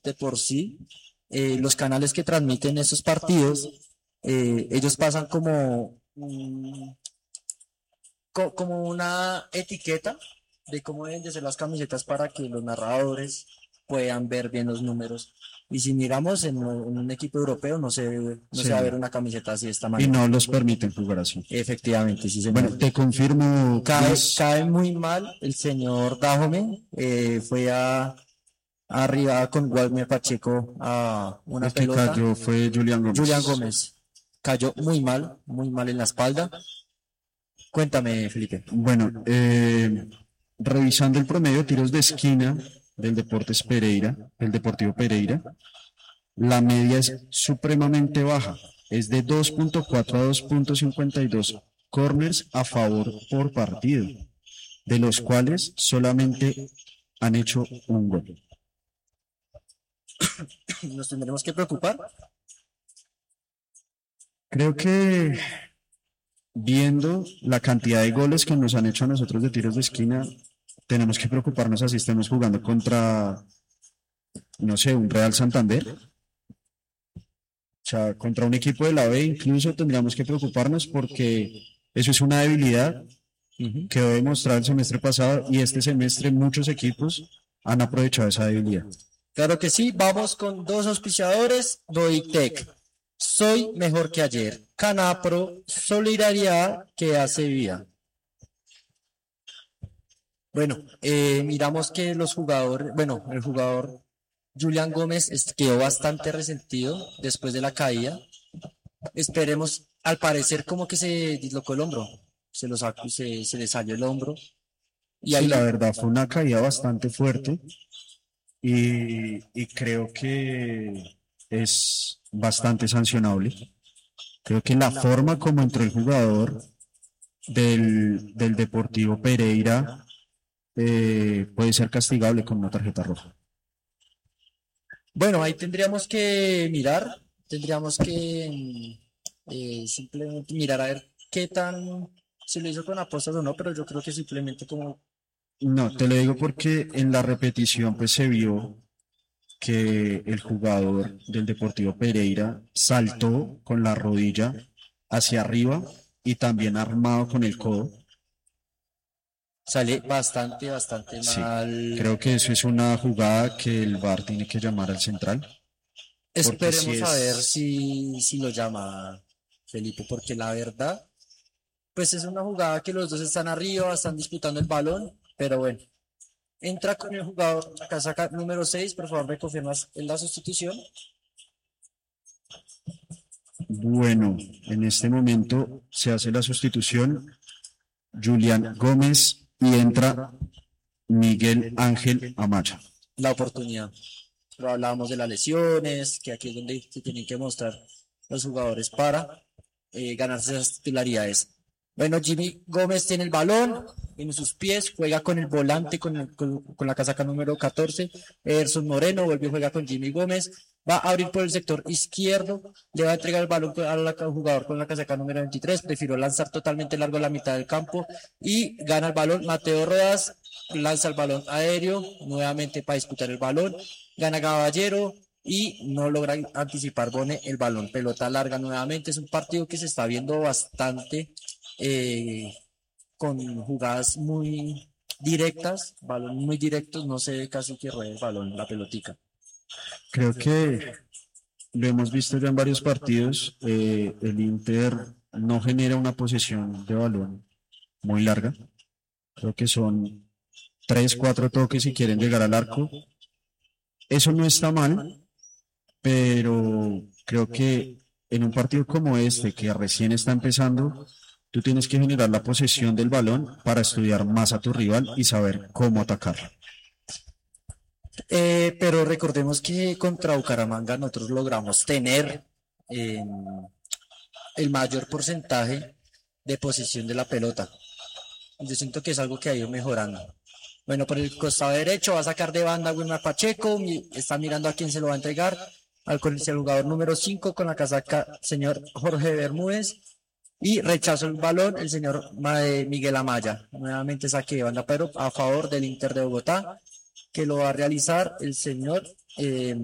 de por sí, los canales que transmiten estos partidos, ellos pasan como una etiqueta de cómo deben de ser las camisetas para que los narradores puedan ver bien los números. Y si miramos en un equipo europeo, no se va a ver Sí. una camiseta así de esta Y manera. no los permiten jugar así. Efectivamente, sí, Bueno, señor. te confirmo, Cae, Chris, cae muy mal el señor Dajome. Fue arriba con Walmer Pacheco a una el que pelota. cayó fue Julián Julián Gómez. Gómez cayó muy mal en la espalda. Cuéntame, Felipe. Bueno, revisando el promedio de tiros de esquina del Deportivo Pereira, la media es supremamente baja, es de 2.4 a 2.52 corners a favor por partido, de los cuales solamente han hecho un gol. Nos tendremos que preocupar. Creo que viendo la cantidad de goles que nos han hecho a nosotros de tiros de esquina, tenemos que preocuparnos así estemos jugando contra, no sé, un Real Santander. O sea, contra un equipo de la B incluso tendríamos que preocuparnos porque eso es una debilidad que debe demostrar el semestre pasado y este semestre muchos equipos han aprovechado esa debilidad. Claro que sí, vamos con dos auspiciadores, Doitec, soy mejor que ayer, Canapro, solidaridad que hace vida. Bueno, miramos que el jugador Julián Gómez quedó bastante resentido después de la caída. Esperemos, al parecer como que se dislocó el hombro, se le salió el hombro y Sí, ahí la verdad fue una caída bastante fuerte y creo que es bastante sancionable. Creo que la forma como entró el jugador del Deportivo Pereira puede ser castigable con una tarjeta roja. bueno, ahí tendríamos que simplemente mirar a ver qué tan, si lo hizo con apostas o no, pero yo creo que simplemente como, No, te lo digo porque en la repetición pues se vio que el jugador del Deportivo Pereira saltó con la rodilla hacia arriba y también armado con el codo. sale bastante Sí, mal. creo que eso es una jugada que el VAR tiene que llamar al central, porque si Esperemos a ver es, si lo llama Felipe, porque la verdad, pues es una jugada que los dos están arriba, están disputando el balón, pero bueno. Entra con el jugador, acá saca número 6, por favor, me confirmas en la sustitución. bueno, en este momento se hace la sustitución, Julián Gómez y entra Miguel Ángel Amaya. La oportunidad. Pero hablábamos de las lesiones, que aquí es donde se tienen que mostrar los jugadores para ganarse esas titularidades. Bueno, Jimmy Gómez tiene el balón en sus pies, juega con el volante, con la casaca número 14. Ederson Moreno vuelve y juega con Jimmy Gómez. Va a abrir por el sector izquierdo, le va a entregar el balón al jugador con la casaca número 23. Prefirió lanzar totalmente largo la mitad del campo y gana el balón. Mateo Rodas lanza el balón aéreo nuevamente para disputar el balón. Gana Caballero y no logra anticipar Bone el balón. Pelota larga nuevamente. Es un partido que se está viendo bastante con jugadas muy directas, balón muy directos, no se ve casi que ruede el balón, la pelotica. Creo que lo hemos visto ya en varios partidos, el Inter no genera una posesión de balón muy larga, creo que son 3, 4 toques si quieren llegar al arco. Eso no está mal, pero creo que en un partido como este, que recién está empezando, tú tienes que generar la posesión del balón para estudiar más a tu rival y saber cómo atacarlo. Pero recordemos que contra Bucaramanga nosotros logramos tener el mayor porcentaje de posesión de la pelota. Yo siento que es algo que ha ido mejorando. Bueno, por el costado derecho va a sacar de banda Wilmar Pacheco, está mirando a quién se lo va a entregar, al jugador número 5 con la casaca, señor Jorge Bermúdez, y rechazó el balón el señor Miguel Amaya. Nuevamente saque de banda, pero a favor del Inter de Bogotá, que lo va a realizar el señor